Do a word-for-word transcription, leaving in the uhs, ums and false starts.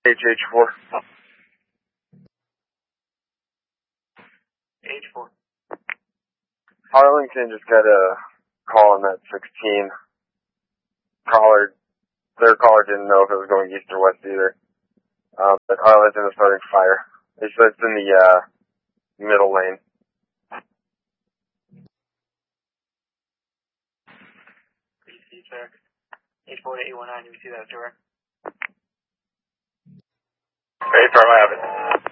H H four. H four. Arlington just got a call on that sixteen. Caller, their caller didn't know if it was going east or west either. Um, but Arlington is starting fire. They said it's in the, uh, middle lane. B C check. eight four eight one nine, do we see that direct? Hey, Firm, I have it.